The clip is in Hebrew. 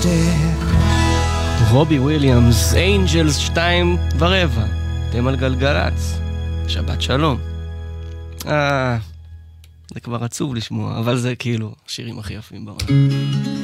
רובי וויליאמס, אינג'לס 2:15, אתם על גלגלץ, שבת שלום. זה כבר עצוב לשמוע, אבל זה כאילו השירים הכי יפים בעולם.